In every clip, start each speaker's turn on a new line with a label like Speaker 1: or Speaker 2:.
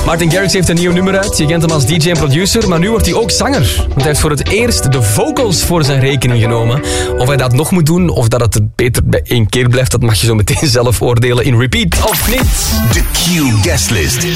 Speaker 1: Martin Garrix heeft een nieuw nummer uit. Je kent hem als DJ en producer, maar nu wordt hij ook zanger. Want hij heeft voor het eerst de vocals voor zijn rekening genomen. Of hij dat nog moet doen, of dat het beter bij 1 keer blijft, dat mag je zo meteen zelf oordelen in Repeat of niet.
Speaker 2: De Q Guestlist.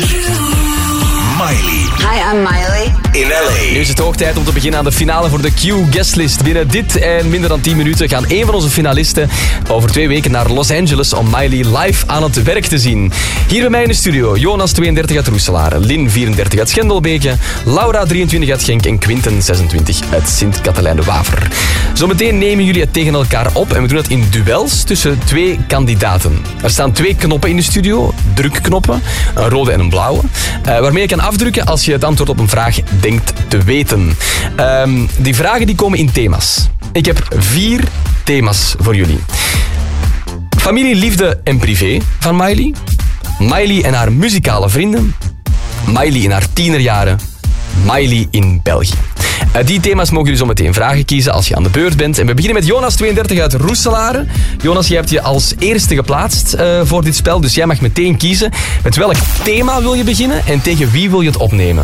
Speaker 2: Miley.
Speaker 3: Hi, I'm Miley.
Speaker 2: In LA.
Speaker 1: Nu is het hoog tijd om te beginnen aan de finale voor de Q Guestlist. Binnen dit en minder dan 10 minuten gaan een van onze finalisten over 2 weken naar Los Angeles om Miley live aan het werk te zien. Hier bij mij in de studio Jonas, 32 uit Roeselare, Lin, 34 uit Schendelbeke, Laura, 23 uit Genk en Quinten, 26 uit Sint-Katelijne-Waver. Zometeen nemen jullie het tegen elkaar op en we doen het in duels tussen 2 kandidaten. Er staan 2 knoppen in de studio, drukknoppen, een rode en een blauwe, waarmee je kan afdrukken als je het antwoord op een vraag denkt te weten. Die vragen die komen in thema's. Ik heb 4 thema's voor jullie. Familie, liefde en privé van Miley. Miley en haar muzikale vrienden. Miley in haar tienerjaren. Miley in België. Die thema's mogen jullie zo meteen vragen kiezen als je aan de beurt bent. En we beginnen met Jonas, 32 uit Roeselare. Jonas, je hebt je als eerste geplaatst voor dit spel, dus jij mag meteen kiezen. Met welk thema wil je beginnen en tegen wie wil je het opnemen?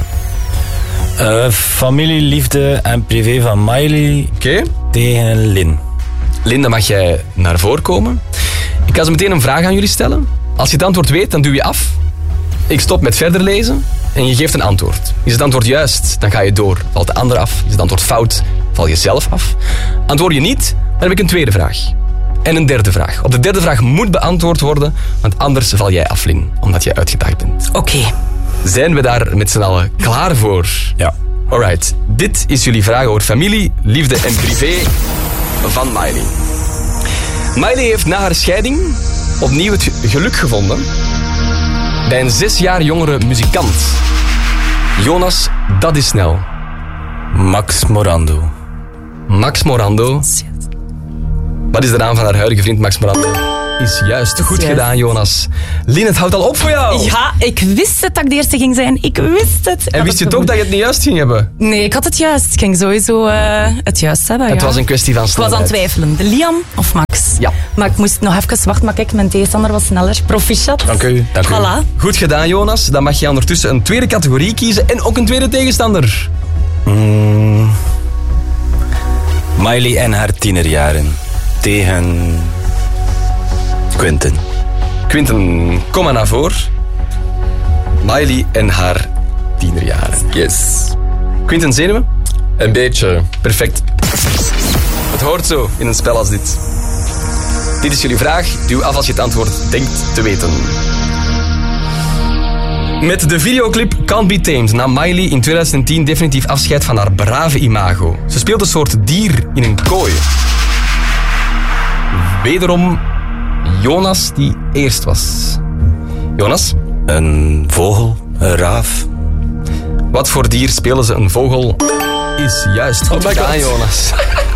Speaker 4: Familie, liefde en privé van Miley.
Speaker 1: Oké.
Speaker 4: Tegen Lin.
Speaker 1: Lin, dan mag jij naar voren komen. Ik ga zo meteen een vraag aan jullie stellen. Als je het antwoord weet, dan duw je af. Ik stop met verder lezen en je geeft een antwoord. Is het antwoord juist, dan ga je door. Valt de ander af. Is het antwoord fout, val je zelf af. Antwoord je niet, dan heb ik een tweede vraag. En een derde vraag. Op de derde vraag moet beantwoord worden, want anders val jij af, Lin, omdat jij uitgedaagd bent.
Speaker 5: Oké.
Speaker 1: Zijn we daar met z'n allen klaar voor?
Speaker 4: Ja.
Speaker 1: Alright, dit is jullie vraag over familie, liefde en privé van Miley. Miley heeft na haar scheiding opnieuw het geluk gevonden bij een 6 jaar jongere muzikant. Jonas, dat is snel.
Speaker 4: Max Morando.
Speaker 1: Max Morando. Wat is de naam van haar huidige vriend Max Morando? Is juist. Goed gedaan, Jonas. Lin, het houdt al op voor jou.
Speaker 5: Ja, ik wist het dat ik de eerste ging zijn. Ik wist het.
Speaker 1: En wist je toch dat je het niet juist ging hebben?
Speaker 5: Nee, ik had het juist. Ik ging sowieso het juist hebben.
Speaker 1: Het was een kwestie van
Speaker 5: Ik was
Speaker 1: snelheid.
Speaker 5: aan het twijfelen. De Liam of Max?
Speaker 1: Ja.
Speaker 5: Maar ik moest nog even wachten, maar kijk, mijn tegenstander was sneller. Proficiat.
Speaker 4: Dank u. Dank u.
Speaker 5: Voilà.
Speaker 1: Goed gedaan, Jonas. Dan mag je ondertussen een tweede categorie kiezen en ook een tweede tegenstander.
Speaker 4: Miley en haar tienerjaren. Tegen Quinten.
Speaker 1: Quinten, kom maar naar voren. Miley en haar tienerjaren.
Speaker 6: Yes.
Speaker 1: Quinten, zenuwen?
Speaker 6: Een beetje.
Speaker 1: Perfect. Het hoort zo in een spel als dit. Dit is jullie vraag. Duw af als je het antwoord denkt te weten. Met de videoclip Can't Be Tamed nam Miley in 2010 definitief afscheid van haar brave imago. Ze speelt een soort dier in een kooi. Wederom Jonas die eerst was. Jonas?
Speaker 4: Een vogel. Een raaf.
Speaker 1: Wat voor dier spelen ze een vogel? Is juist. Goed gedaan, Jonas.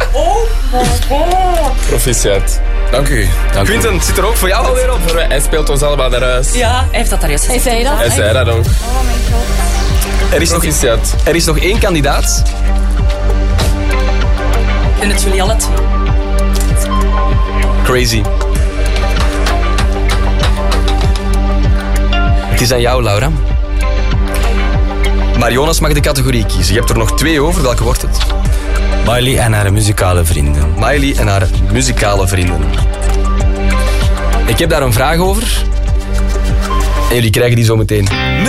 Speaker 6: Proficiat. Dank u.
Speaker 1: Quinten, het zit er ook voor jou alweer op.
Speaker 6: Hij speelt ons allemaal naar huis.
Speaker 5: Ja, hij heeft dat daar juist gezegd. Hij zei dat.
Speaker 6: Hij zei dat ook. Proficiat.
Speaker 1: Er is nog 1 kandidaat.
Speaker 5: Ik vind het jullie alle 2.
Speaker 1: Crazy. Het is aan jou, Laura. Maar Jonas mag de categorie kiezen. Je hebt er nog 2 over. Welke wordt het?
Speaker 4: Miley en haar muzikale vrienden.
Speaker 1: Miley en haar muzikale vrienden. Ik heb daar een vraag over. En jullie krijgen die zo meteen.